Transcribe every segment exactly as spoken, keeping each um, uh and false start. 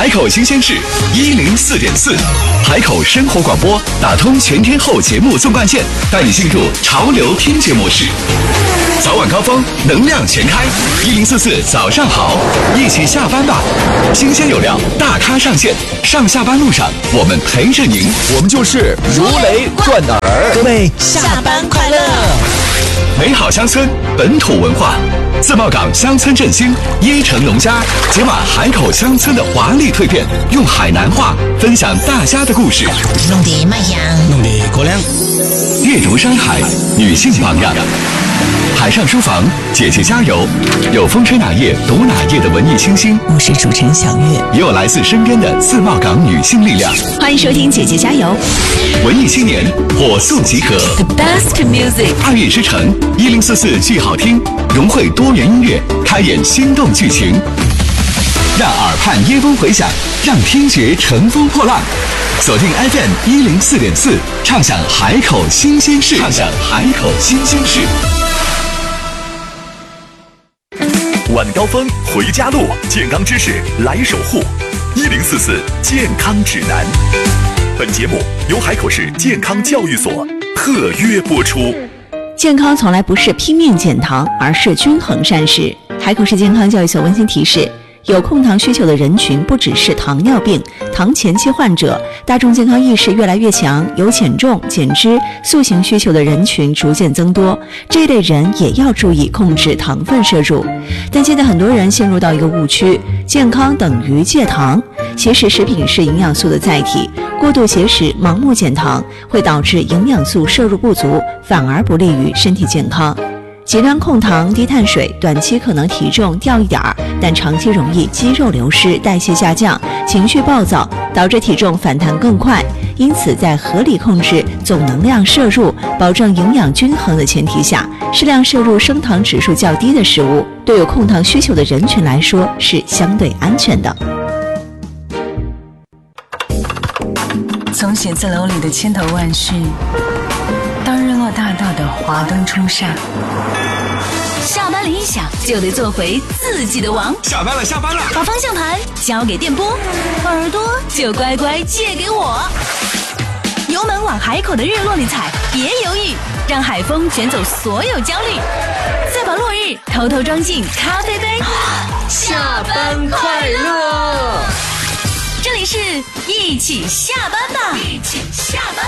海口新鲜事一零四点四，海口生活广播打通全天候节目纵贯线，带你进入潮流听觉模式。早晚高峰，能量全开，一零四四早上好，一起下班吧。新鲜有料，大咖上线，上下班路上我们陪着您，我们就是如雷贯耳。 各位下班快乐！ 美好乡村，本土文化。自贸港乡村振兴，椰城农家解码海口乡村的华丽蜕变，用海南话分享大家的故事。 弄得麦香， 弄得过凉。 阅读山海，女性榜样。海上书房，姐姐加油！有风吹哪页读哪页的文艺清新， 我是主持人小月， 也有来自身边的自贸港女性力量。 欢迎收听姐姐加油！ 文艺青年火速集合 ，The best music。 二月之城一零四四剧好听，融汇多元音乐，开演心动剧情，让耳畔耶风回响，让听觉乘风破浪。锁定 F M 一零四点四，畅享海口新鲜事，畅享海口新鲜事。晚高峰回家路，健康知识来守护。一零四四健康指南。本节目由海口市健康教育所特约播出。 健康从来不是拼命减糖，而是均衡膳食。海口市健康教育所温馨提示，有控糖需求的人群不只是糖尿病、糖前期患者，大众健康意识越来越强，有减重、减脂、塑形需求的人群逐渐增多，这一类人也要注意控制糖分摄入。但现在很多人陷入到一个误区，健康等于戒糖。其实食品是营养素的载体，过度节食、盲目减糖会导致营养素摄入不足，反而不利于身体健康。尽量控糖、低碳水，短期可能体重掉一点儿，但长期容易肌肉流失、代谢下降、情绪暴躁，导致体重反弹更快。因此，在合理控制总能量摄入、保证营养均衡的前提下，适量摄入升糖指数较低的食物，对有控糖需求的人群来说是相对安全的。 从写字楼里的千头万绪，到日落大道的华灯初上， 下班铃一响就得做回自己的王。 下班了，下班了， 把方向盘交给电波，耳朵就乖乖借给我。油门往海口的日落里踩，别犹豫，让海风卷走所有焦虑，再把落日偷偷装进咖啡杯。 下班快乐！ 这里是一起下班吧，一起下班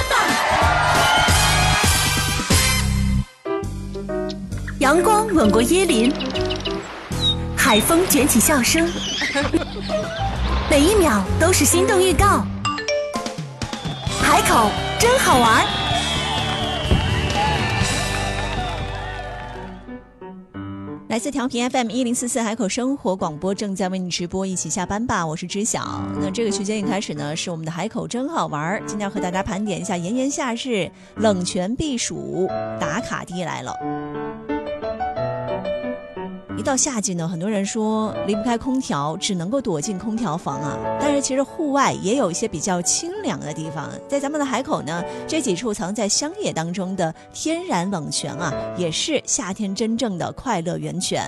吧。 阳光吻过椰林，海风卷起笑声，每一秒都是心动预告。海口真好玩。 来自调频 F M 一零四四海口生活广播正在为你直播，一起下班吧，我是知晓。那这个时间一开始呢，是我们的海口真好玩，今天要和大家盘点一下炎炎夏日冷泉避暑打卡地来了。一到夏季呢，很多人说离不开空调，只能够躲进空调房啊。但是其实户外也有一些比较清凉的地方，在咱们的海口呢，这几处藏在乡野当中的天然冷泉啊，也是夏天真正的快乐源泉。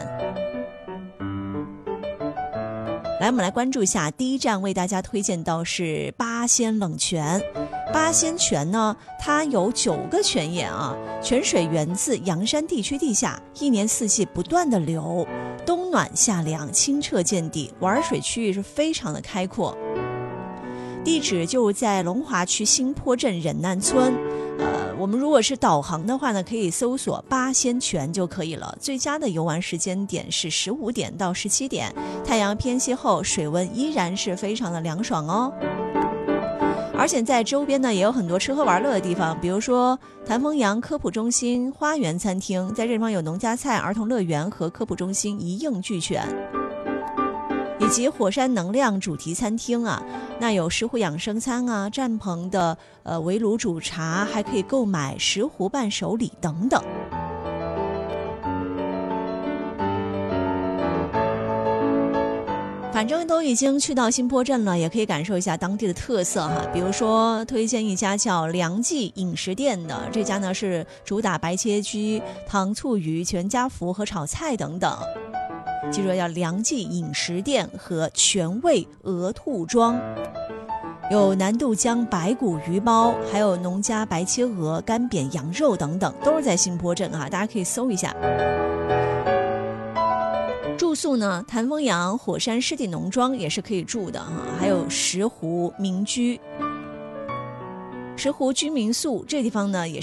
来，我们来关注一下，第一站为大家推荐到是八仙冷泉。八仙泉呢，它有九个泉眼啊，泉水源自阳山地区地下，一年四季不断的流，冬暖夏凉，清澈见底，玩水区域是非常的开阔。地址就在龙华区新坡镇忍难村。呃，我们如果是导航的话呢，可以搜索八仙泉就可以了。最佳的游玩时间点是十五点到十七点，太阳偏西后，水温依然是非常的凉爽哦。而且在周边呢，也有很多吃喝玩乐的地方，比如说潭丰阳科普中心花园餐厅，在这地方有农家菜、儿童乐园和科普中心一应俱全。以及火山能量主题餐厅啊，那有石湖养生餐啊，战棚的呃围炉煮茶，还可以购买石湖伴手礼等等。反正都已经去到新坡镇了，也可以感受一下当地的特色哈。比如说推荐一家叫梁记饮食店的，这家呢是主打白切居、糖醋鱼、全家福和炒菜等等。 记住要梁记饮食店和全味鹅兔庄。有南渡江白骨鱼包，还有农家白切鹅、干煸羊肉等等，都是在新坡镇啊，大家可以搜一下。住宿呢，潭丰阳火山湿地农庄也是可以住的啊，还有石湖民居。石湖居民宿这地方呢也是